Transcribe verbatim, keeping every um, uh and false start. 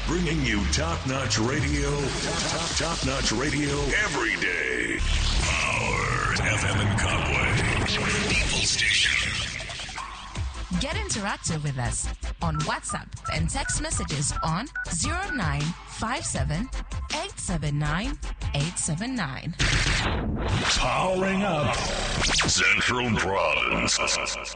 Bringing you top-notch radio, top, top-notch radio every day. Power F M in Conway. People Station. Get interactive with us on WhatsApp and text messages on zero nine five seven, eight seven nine, eight seven nine. Powering up Central Province.